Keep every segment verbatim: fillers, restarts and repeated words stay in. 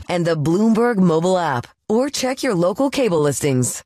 and the Bloomberg mobile app, or check your local cable listings.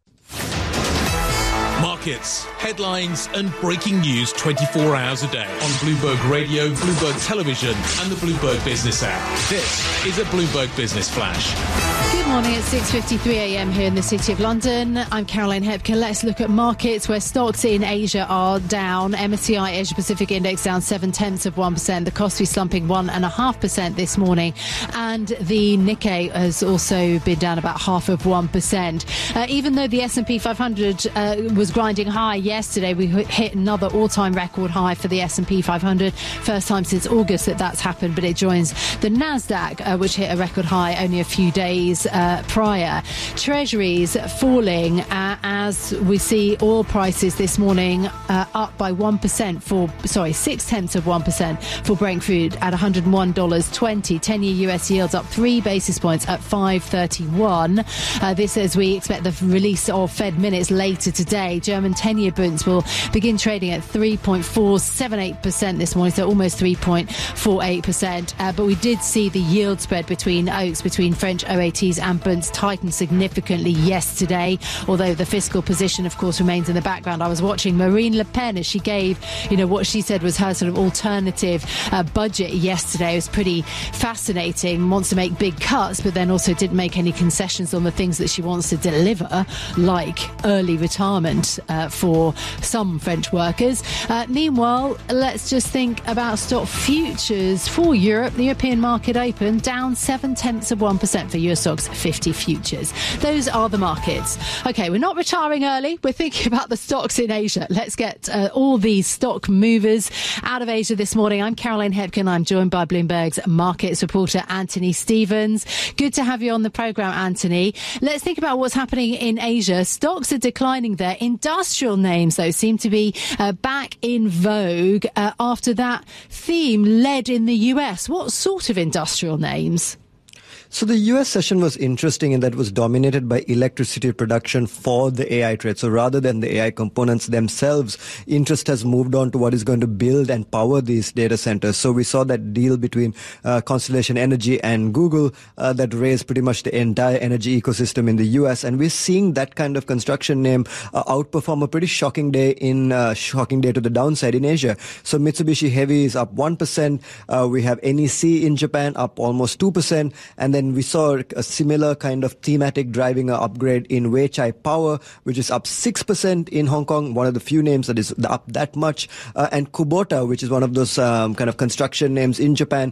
Markets, headlines and breaking news twenty-four hours a day on Bloomberg Radio, Bloomberg Television and the Bloomberg Business app. This is a Bloomberg Business Flash. Good morning. It's six fifty-three a m here in the City of London. I'm Caroline Hepker. Let's look at markets where stocks in Asia are down. M S C I Asia Pacific Index down seven tenths of one percent. The Kospi slumping one and a half percent this morning. And the Nikkei has also been down about half of one percent. Uh, even though the S and P five hundred uh, was grinding high yesterday, we hit another all-time record high for the S and P five hundred. First time since August that that's happened, but it joins the Nasdaq, uh, which hit a record high only a few days uh, prior. Treasuries falling uh, as we see oil prices this morning uh, up by one percent for, sorry, six tenths of one percent for Brent crude at one hundred one dollars twenty. ten-year U S yields up three basis points at five thirty-one. Uh, this as we expect the release of Fed minutes later today. German ten-year bunds will begin trading at three point four seven eight percent this morning, so almost three point four eight percent. Uh, but we did see the yield spread between O A Ts, between French O A Ts and bunds tighten significantly yesterday, although the fiscal position, of course, remains in the background. I was watching Marine Le Pen as she gave, you know, what she said was her sort of alternative uh, budget yesterday. It was pretty fascinating. Wants to make big cuts, but then also didn't make any concessions on the things that she wants to deliver, like early retirement uh, for some French workers. Uh, meanwhile, let's just think about stock futures for Europe. The European market open down seven tenths of one percent for Eurostoxx fifty futures. Those are the markets. Okay, we're not retiring early. We're thinking about the stocks in Asia. Let's get uh, all these stock movers out of Asia this morning. I'm Caroline Hepkin. I'm joined by Bloomberg's markets reporter Anthony Stevens. Good to have you on the programme, Anthony. Let's think about what's happening in Asia. Stocks are declining there. Industrial names, though, seem to be uh, back in vogue uh, after that theme led in the U S. What sort of industrial names? So the U S session was interesting in that it was dominated by electricity production for the A I trade. So rather than the A I components themselves, interest has moved on to what is going to build and power these data centers. So we saw that deal between uh, Constellation Energy and Google uh, that raised pretty much the entire energy ecosystem in the U S. And we're seeing that kind of construction name uh, outperform a pretty shocking day in uh, shocking day to the downside in Asia. So Mitsubishi Heavy is up one percent. Uh, we have N E C in Japan up almost two percent. And then we saw a similar kind of thematic driving an upgrade in Weichai Power, which is up six percent in Hong Kong, one of the few names that is up that much. Uh, and Kubota, which is one of those um, kind of construction names in Japan,